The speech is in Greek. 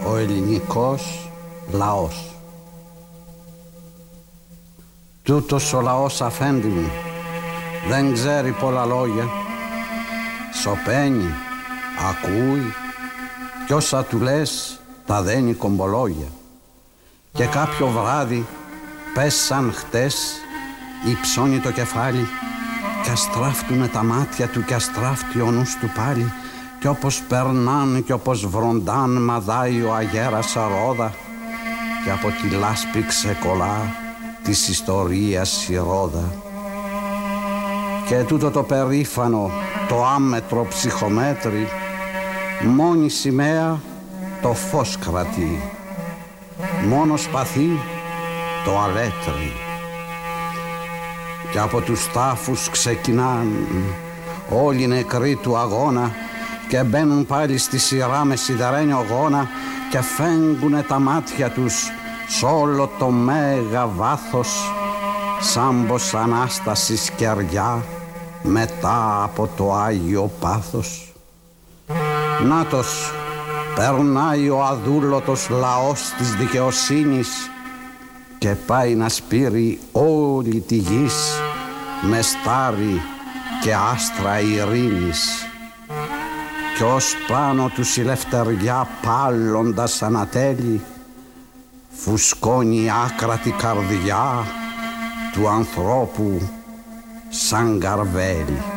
ο ελληνικός λαός. Τούτος ο λαός, αφέντη μου, δεν ξέρει πολλά λόγια. Σωπαίνει, ακούει κι όσα του λες τα δένει κομπολόγια. Και κάποιο βράδυ, πες σαν χτες, υψώνει το κεφάλι κι αστράφτουνε τα μάτια του κι αστράφτει ο νους του πάλι. Κι όπως περνάν κι όπως βροντάν μαδάει ο αγέρας αρόδα κι από τη λάσπη ξεκολλά της ιστορίας η ρόδα. Και τούτο το περήφανο, το άμετρο ψυχομέτρη, μόνη σημαία το φως κρατεί, μόνο σπαθί το αλέτρι. Και από τους τάφους ξεκινάν όλοι νεκροί του αγώνα και μπαίνουν πάλι στη σειρά με σιδερένιο γόνα και φέγγουνε τα μάτια τους σ' όλο το μέγα βάθος σαν πως Ανάστασης κεριά μετά από το Άγιο Πάθος. Νάτος, περνάει ο αδούλωτος λαός της δικαιοσύνης και πάει να σπείρει όλη τη γης με στάρι και άστρα ειρήνης. Κι ως πάνω τους η λευτεριά πάλλοντας ανατέλει φουσκώνει η άκρατη καρδιά του ανθρώπου σαν καρβέλι.